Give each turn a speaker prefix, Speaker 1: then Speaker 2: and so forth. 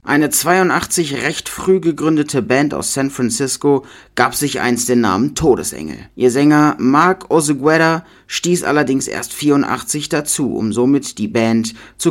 Speaker 1: Eine 82 recht früh gegründete Band aus San Francisco gab sich einst den Namen Todesengel. Ihr Sänger Mark Oseguera stieß allerdings erst 84 dazu, um somit die Band zu